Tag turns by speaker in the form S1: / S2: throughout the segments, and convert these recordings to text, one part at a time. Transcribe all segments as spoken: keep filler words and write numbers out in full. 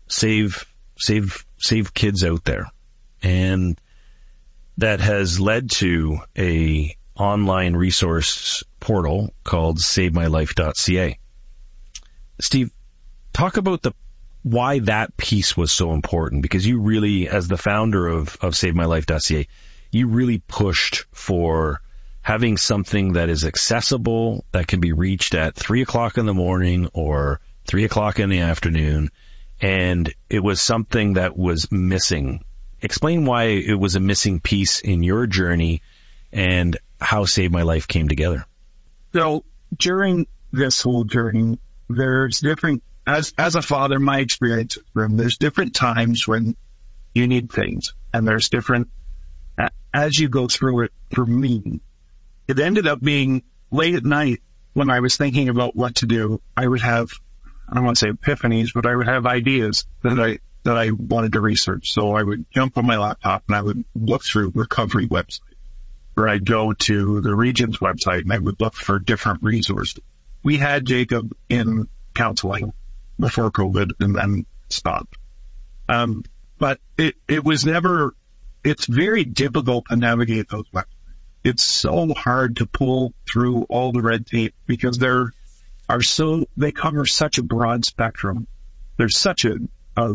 S1: save, save, save kids out there. And that has led to a online resource portal called save my life dot c a. Steve, talk about the why that piece was so important, because you really, as the founder of, of save my life dot c a, you really pushed for having something that is accessible, that can be reached at three o'clock in the morning or three o'clock in the afternoon, and it was something that was missing. Explain why it was a missing piece in your journey and how Save My Life came together.
S2: So during this whole journey, there's different, as as a father, my experience with them, there's different times when you need things, and there's different, as you go through it. For me, it ended up being late at night when I was thinking about what to do. I would have, I don't want to say epiphanies, but I would have ideas that I that I wanted to research. So I would jump on my laptop and I would look through recovery websites, or I'd go to the region's website and I would look for different resources. We had Jacob in counseling before COVID and then stopped. Um, but it, it was never, it's very difficult to navigate those websites. It's so hard to pull through all the red tape because there are so, they cover such a broad spectrum. There's such a, a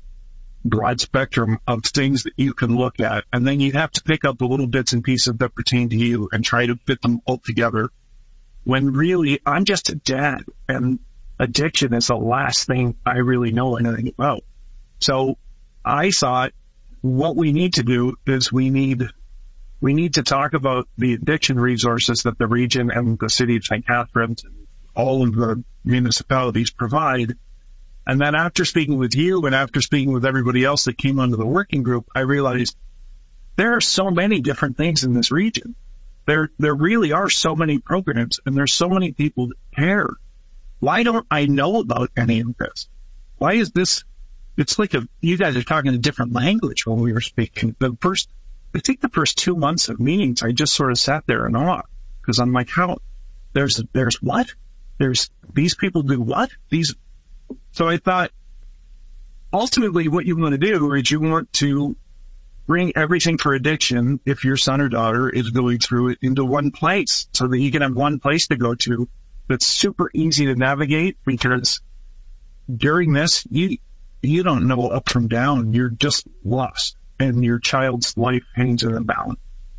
S2: broad spectrum of things that you can look at. And then you have to pick up the little bits and pieces that pertain to you and try to fit them all together. When really, I'm just a dad, and addiction is the last thing I really know anything about. So I thought what we need to do is we need we need to talk about the addiction resources that the region and the city of Saint Catharines and all of the municipalities provide. And then after speaking with you and after speaking with everybody else that came under the working group, I realized there are so many different things in this region. There, there really are so many programs, and there's so many people that care. Why don't I know about any of this? Why is this? It's like a, you guys are talking a different language when we were speaking. The first, I think the first two months of meetings, I just sort of sat there in awe because I'm like, how? There's, there's what? There's these people do what? These. So I thought, ultimately, what you want to do is you want to bring everything for addiction, if your son or daughter is going through it, into one place so that you can have one place to go to that's super easy to navigate, because during this, you you don't know up from down. You're just lost, and your child's life hangs in the balance.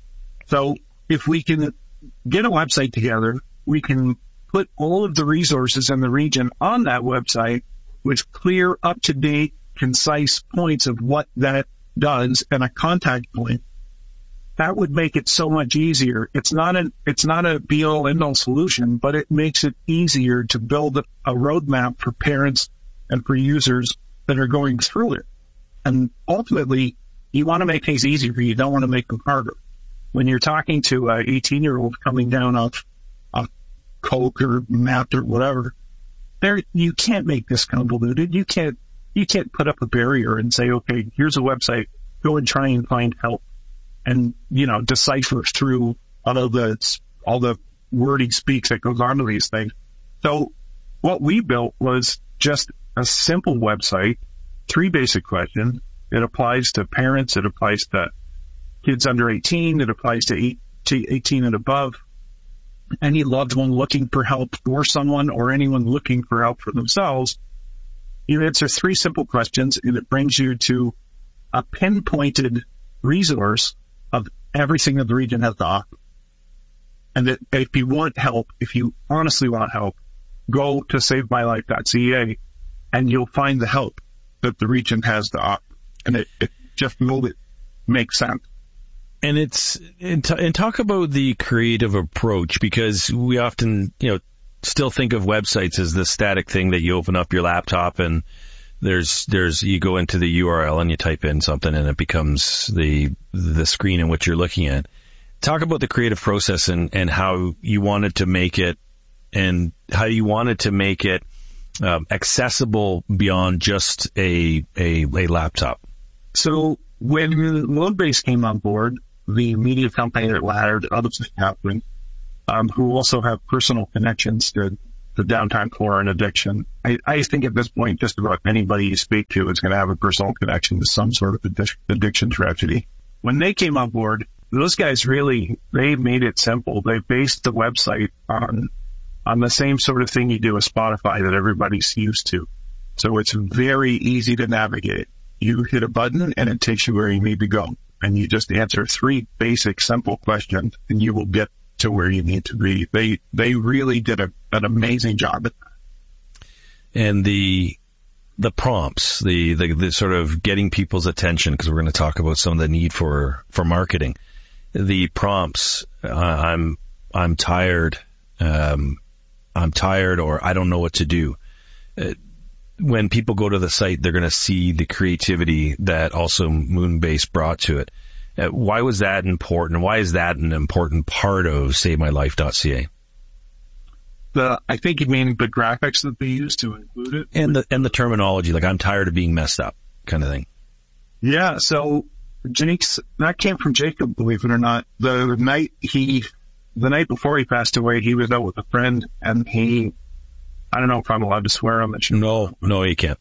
S2: So if we can get a website together, we can put all of the resources in the region on that website with clear, up-to-date, concise points of what that does and a contact point. That would make it so much easier. It's not a, it's not a be-all, end-all solution, but it makes it easier to build a, a roadmap for parents and for users that are going through it. And ultimately, you want to make things easier. You don't want to make them harder. When you're talking to an eighteen-year-old coming down off, off coke or meth or whatever, there you can't make this convoluted. You can't you can't put up a barrier and say, okay, here's a website, go and try and find help, and you know decipher through all of the all the wordy speaks that goes on to these things. So what we built was just a simple website, three basic questions. It applies to parents, it applies to kids under eighteen, it applies to eighteen and above. Any loved one looking for help for someone or anyone looking for help for themselves. You answer three simple questions and it brings you to a pinpointed resource of everything that the region has to offer. And that if you want help, if you honestly want help, go to save my life dot c a and you'll find the help that the region has to offer. And it, it just will it make sense.
S1: And it's, and, t- and talk about the creative approach, because we often, you know, still think of websites as this static thing that you open up your laptop and there's, there's, you go into the U R L and you type in something and it becomes the, the screen in which you're looking at. Talk about the creative process and, and how you wanted to make it and how you wanted to make it um, accessible beyond just a, a, a laptop.
S2: So when Loadbase came on board, the media company that laddered out of Saint Catharines, um, who also have personal connections to the downtown core and addiction. I, I think at this point, just about anybody you speak to is going to have a personal connection to some sort of addic- addiction tragedy. When they came on board, those guys really, they made it simple. They based the website on, on the same sort of thing you do with Spotify that everybody's used to. So it's very easy to navigate. You hit a button and it takes you where you need to go. And you just answer three basic, simple questions and you will get to where you need to be. They, they really did a, an amazing job at that.
S1: And the, the prompts, the, the, the sort of getting people's attention, because we're going to talk about some of the need for, for marketing. The prompts, uh, I'm, I'm tired, um, I'm tired, or I don't know what to do. Uh, when people go to the site, they're going to see the creativity that also Moonbase brought to it. Uh, why was that important? Why is that an important part of save my life dot c a?
S2: The, I think you mean the graphics that they use to include it?
S1: And the, and the terminology, like I'm tired of being messed up kind of thing.
S2: Yeah, so Jake's, that came from Jacob, believe it or not. The night he, the night before he passed away, he was out with a friend and he, I don't know if I'm allowed to swear on it.
S1: No, no, you can't.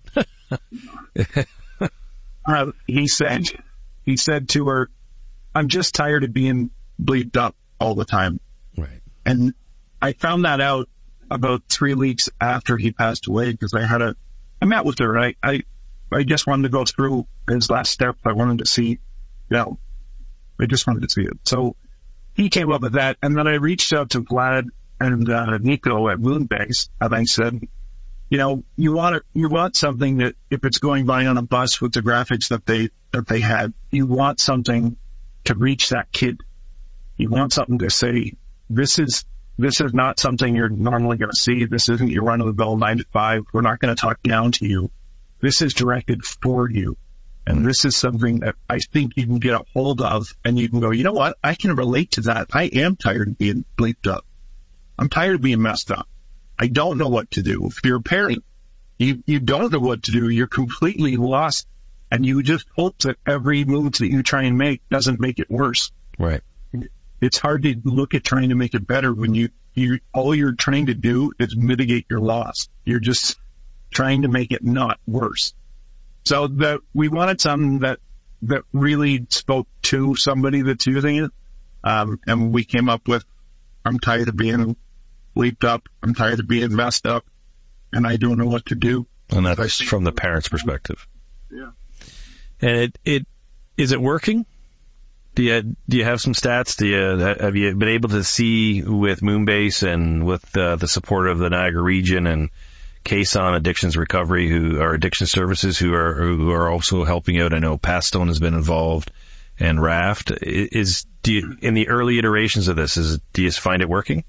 S2: uh, he said, he said to her, I'm just tired of being bleeped up all the time.
S1: Right.
S2: And I found that out about three weeks after he passed away because I had a, I met with her. I, I, I just wanted to go through his last step. I wanted to see, you know, I just wanted to see it. So he came up with that. And then I reached out to Vlad and uh, Nico at Moonbase, and I said, you know, you want to, you want something that if it's going by on a bus with the graphics that they, that they had, you want something to reach that kid. You want something to say, this is, this is not something you're normally going to see. This isn't your run of the mill nine to five. We're not going to talk down to you. This is directed for you. And this is something that I think you can get a hold of and you can go, you know what? I can relate to that. I am tired of being bleeped up. I'm tired of being messed up. I don't know what to do. If you're a parent, you, you don't know what to do. You're completely lost. And you just hope that every move that you try and make doesn't make it worse.
S1: Right.
S2: It's hard to look at trying to make it better when you, you, all you're trying to do is mitigate your loss. You're just trying to make it not worse. So that we wanted something that, that really spoke to somebody that's using it. Um, and we came up with, I'm tired of being bleeped up. I'm tired of being messed up and I don't know what to do.
S1: And that's from the parent's perspective.
S2: Yeah.
S1: And it, it, is it working? Do you, do you have some stats? Do you, have you been able to see with Moonbase and with uh, the support of the Niagara region and Caisson Addictions Recovery, who are addiction services, who are, who are also helping out? I know Pastone has been involved and Raft is, do you, in the early iterations of this, is, do you find it working?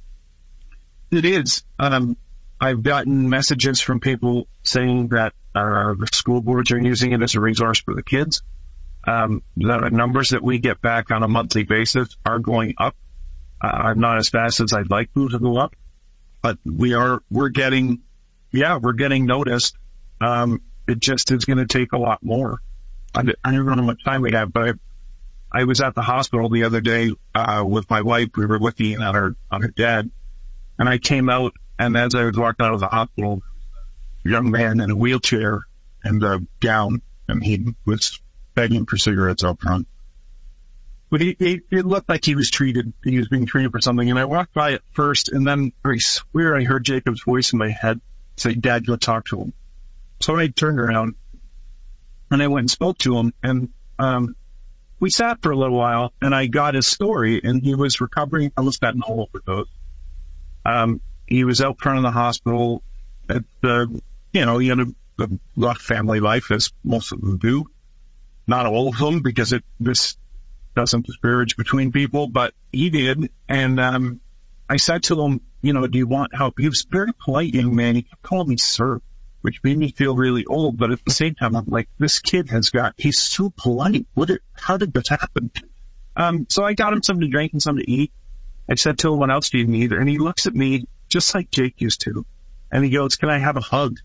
S2: It is. Um, I've gotten messages from people saying that uh, the school boards are using it as a resource for the kids. Um, the numbers that we get back on a monthly basis are going up. Uh, not as fast as I'd like them to go up, but we are, we're getting, yeah, we're getting noticed. Um, it just is going to take a lot more. I, I don't know how much time we have, but I, I was at the hospital the other day, uh, with my wife. We were looking at her, on her dad, and I came out, and as I was walking out of the hospital, a young man in a wheelchair and a gown, and he was begging for cigarettes out front. But he, he, it looked like he was treated, he was being treated for something. And I walked by it first, and then I swear I heard Jacob's voice in my head say, Dad, go talk to him. So I turned around, and I went and spoke to him, and um we sat for a little while, and I got his story, and he was recovering from a fentanyl overdose. Um, he was out front of the hospital. At the, you know, he had a, a lot of family life, as most of them do. Not all of them, because it this doesn't disparage between people, but he did. And um, I said to him, you know, do you want help? He was a very polite young man. He kept calling me sir, which made me feel really old. But at the same time, I'm like, this kid has got, he's so polite. What? Did, how did this happen? Um, so I got him something to drink and something to eat. I said to him, what else do you need? And he looks at me just like Jake used to. And he goes, can I have a hug?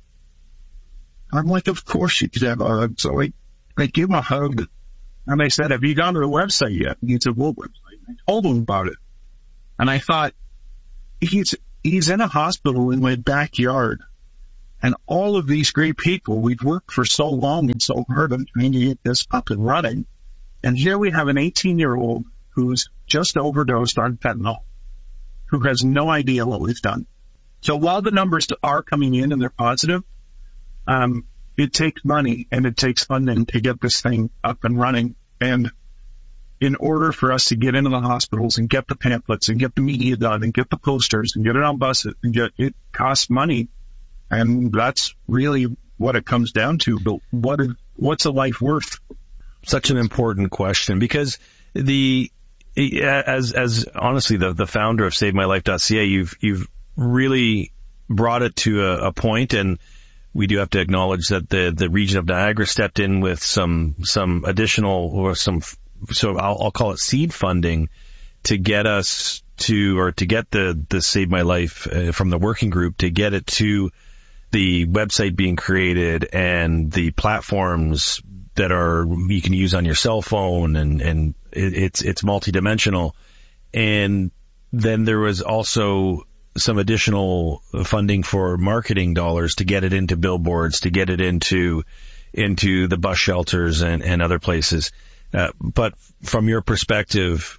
S2: I'm like, of course you could have a hug. So I, I give him a hug. And I said, have you gone to the website yet? And he said, what website? I told him about it. And I thought, he's, he's in a hospital in my backyard. And all of these great people, we've worked for so long and so hard on trying to get this up and running. And here we have an eighteen-year-old who's just overdosed on fentanyl, who has no idea what we've done. So while the numbers are coming in and they're positive, um, it takes money and it takes funding to get this thing up and running. And in order for us to get into the hospitals and get the pamphlets and get the media done and get the posters and get it on buses and get, it costs money. And that's really what it comes down to. But what is, what's a life worth?
S1: Such an important question, because the, as, as honestly, the, the founder of save my life dot c a, you've, you've really brought it to a, a point, and we do have to acknowledge that the, the region of Niagara stepped in with some, some additional or some, so I'll, I'll call it seed funding to get us to, or to get the, the Save My Life uh, from the working group to get it to the website being created and the platforms that are, you can use on your cell phone, and, and it, it's, it's multidimensional. And then there was also some additional funding for marketing dollars to get it into billboards, to get it into, into the bus shelters and, and other places. Uh, but from your perspective,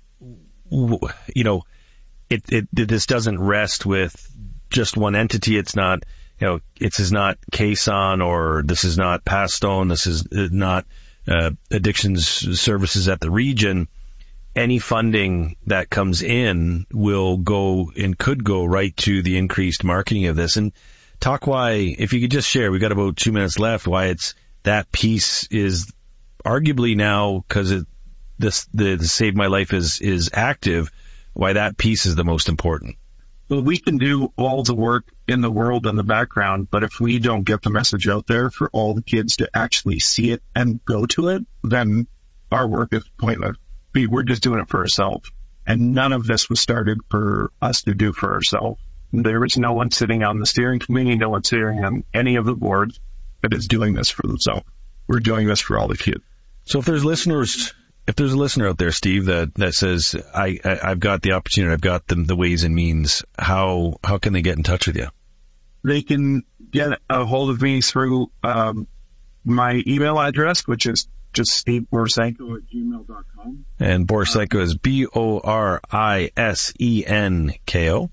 S1: you know, it, it, this doesn't rest with just one entity. It's not, you know, this is not Caisson, or this is not Pastone, this is not uh, addictions services at the region. Any funding that comes in will go and could go right to the increased marketing of this. And talk why, if you could just share, we've got about two minutes left, why it's that piece is arguably now, because it, this the, the Save My Life is is active, why that piece is the most important.
S2: Well, we can do all the work in the world in the background, but if we don't get the message out there for all the kids to actually see it and go to it, then our work is pointless. We, we're just doing it for ourselves. And none of this was started for us to do for ourselves. There was no one sitting on the steering committee, no one sitting on any of the boards that is doing this for themselves. We're doing this for all the kids.
S1: So if there's listeners... If there's a listener out there, Steve, that, that says, I, I, I've got the opportunity, I've got the, the ways and means, how how can they get in touch with you?
S2: They can get a hold of me through um, my email address, which is just steve borisenko at gmail dot com.
S1: And Borisenko is B O R I S E N K O.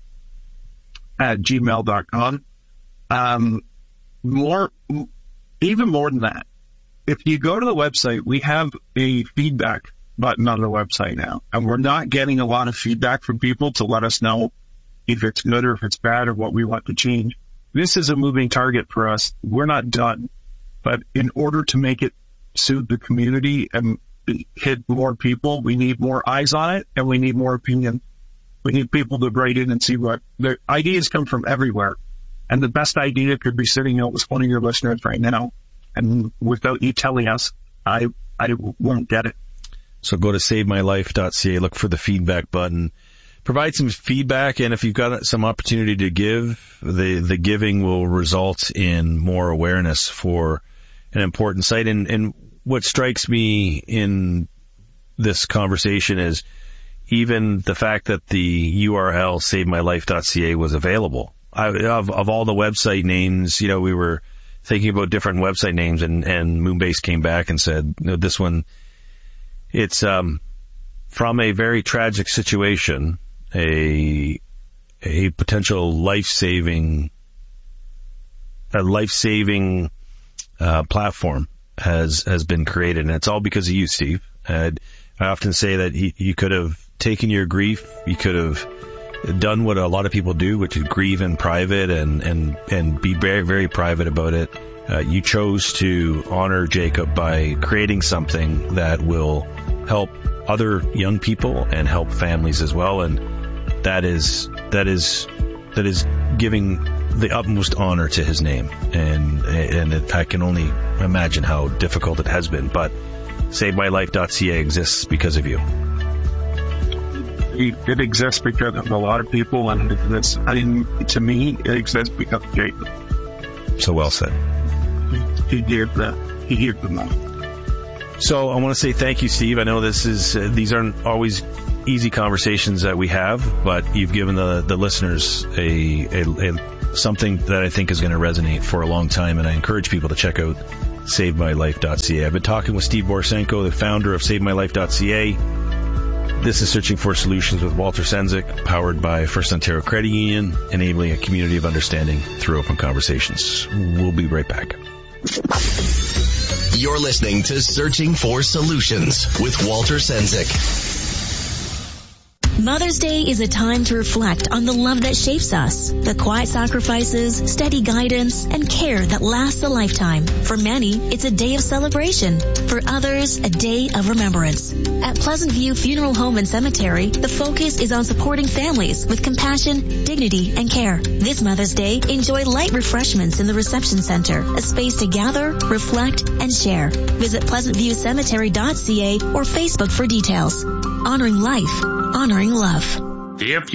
S2: At gmail dot com. Um, more, even more than that. If you go to the website, we have a feedback button on the website now, and we're not getting a lot of feedback from people to let us know if it's good or if it's bad or what we want to change. This is a moving target for us. We're not done, but in order to make it suit the community and hit more people, we need more eyes on it, and we need more opinion. We need people to write in and see what the ideas come from everywhere. And the best idea could be sitting out with one of your listeners right now. And without you telling us, I I won't get it.
S1: So go to save my life dot c a, look for the feedback button, provide some feedback, and if you've got some opportunity to give, the, the giving will result in more awareness for an important site. And, and what strikes me in this conversation is even the fact that the U R L save my life dot c a was available. I, of, of all the website names, you know, we were thinking about different website names, and, and Moonbase came back and said, you know, this one, it's, um, from a very tragic situation, a, a potential life-saving, a life-saving, uh, platform has, has been created. And it's all because of you, Steve. Uh, I often say that he, you could have taken your grief, you could have done what a lot of people do, which is grieve in private and, and, and be very, very private about it. Uh, you chose to honor Jacob by creating something that will help other young people and help families as well. And that is, that is, that is giving the utmost honor to his name. And, and it, I can only imagine how difficult it has been, but save my life dot c a exists because of you.
S2: It exists because of a lot of people, and it exists, I mean, to me, it exists because of Jacob.
S1: So well said.
S2: He, he gave that. He gave them that.
S1: So I want to say thank you, Steve. I know this is uh, these aren't always easy conversations that we have, but you've given the, the listeners a, a, a something that I think is going to resonate for a long time, and I encourage people to check out save my life dot c a. I've been talking with Steve Borysenko, the founder of save my life dot c a. This is Searching for Solutions with Walter Sendzik, powered by First Ontario Credit Union, enabling a community of understanding through open conversations. We'll be right back.
S3: You're listening to Searching for Solutions with Walter Sendzik.
S4: Mother's Day is a time to reflect on the love that shapes us, the quiet sacrifices, steady guidance, and care that lasts a lifetime. For many, it's a day of celebration. For others, a day of remembrance. At Pleasant View Funeral Home and Cemetery, the focus is on supporting families with compassion, dignity, and care. This Mother's Day, enjoy light refreshments in the reception center, a space to gather, reflect, and share. Visit pleasant view cemetery dot c a or Facebook for details. Honoring life. Honoring love.
S5: If